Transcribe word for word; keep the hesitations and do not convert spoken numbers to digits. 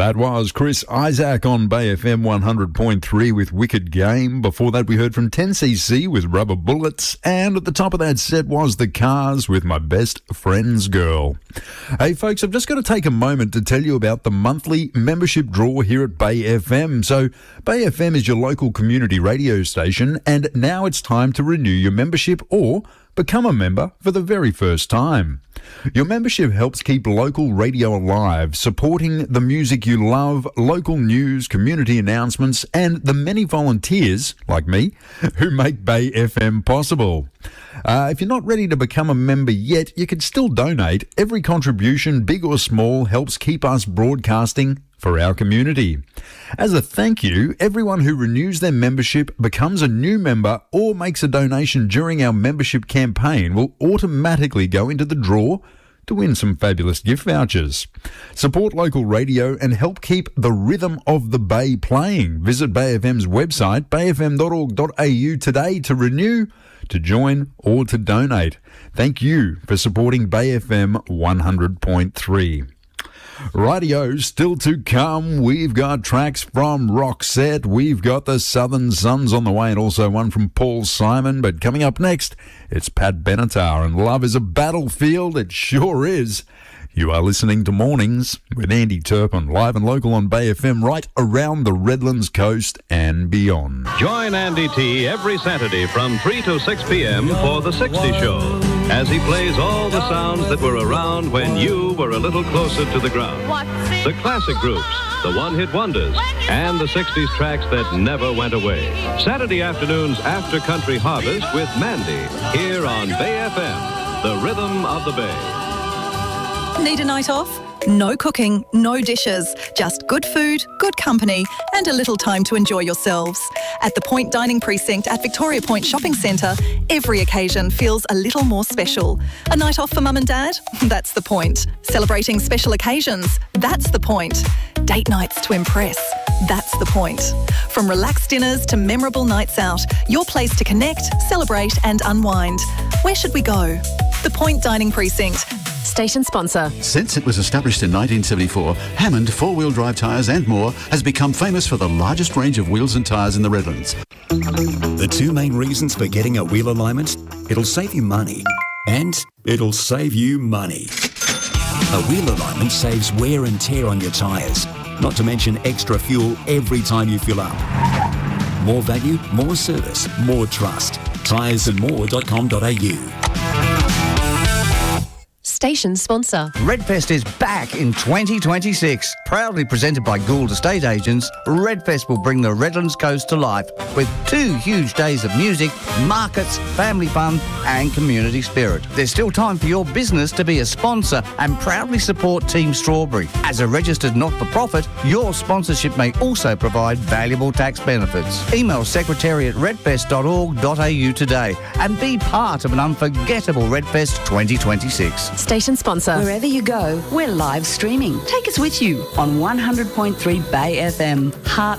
That was Chris Isaac on Bay F M one hundred point three with Wicked Game. Before that, we heard from ten C C with Rubber Bullets. And at the top of that set was The Cars with My Best Friend's Girl. Hey, folks, I've just got to take a moment to tell you about the monthly membership draw here at Bay F M. So, Bay F M is your local community radio station, and now it's time to renew your membership or become a member for the very first time. Your membership helps keep local radio alive, supporting the music you love, local news, community announcements, and the many volunteers, like me, who make Bay F M possible. Uh, if you're not ready to become a member yet, you can still donate. Every contribution, big or small, helps keep us broadcasting for our community. As a thank you, everyone who renews their membership, becomes a new member, or makes a donation during our membership campaign will automatically go into the draw to win some fabulous gift vouchers. Support local radio and help keep the rhythm of the Bay playing. Visit Bay F M's website, bay f m dot org dot a u today to renew, to join, or to donate. Thank you for supporting Bay F M one hundred point three. Rightio, still to come, we've got tracks from Roxette, we've got the Southern Sons on the way, and also one from Paul Simon. But coming up next, it's Pat Benatar, and Love is a Battlefield. It sure is. You are listening to Mornings with Andy Turpin, live and local on Bay F M, right around the Redlands coast and beyond. Join Andy T every Saturday from three to six p.m. for The sixty Show, as he plays all the sounds that were around when you were a little closer to the ground. The classic groups, the one-hit wonders, and the sixties tracks that never went away. Saturday afternoons after Country Harvest with Mandy, here on Bay F M, the rhythm of the Bay. Need a night off? No cooking, no dishes, just good food, good company, and a little time to enjoy yourselves. At the Point Dining Precinct at Victoria Point Shopping Centre, every occasion feels a little more special. A night off for mum and dad? That's the point. Celebrating special occasions? That's the point. Date nights to impress? That's the point. From relaxed dinners to memorable nights out, your place to connect, celebrate and unwind. Where should we go? The Point Dining Precinct. Station sponsor. Since it was established in nineteen seventy-four, Hammond four-wheel drive tyres and more has become famous for the largest range of wheels and tyres in the Redlands. The two main reasons for getting a wheel alignment: it'll save you money and it'll save you money. A wheel alignment saves wear and tear on your tyres, not to mention extra fuel every time you fill up. More value, more service, more trust. tyres and more dot com dot a u. Station sponsor. Redfest is back in twenty twenty-six. Proudly presented by Gould Estate Agents, Redfest will bring the Redlands coast to life with two huge days of music, markets, family fun and community spirit. There's still time for your business to be a sponsor and proudly support Team Strawberry. As a registered not-for-profit, your sponsorship may also provide valuable tax benefits. Email secretary at redfest dot org dot a u today and be part of an unforgettable Redfest twenty twenty-six. Station sponsor. Wherever you go, we're live streaming. Take us with you on one hundred point three Bay F M, Heart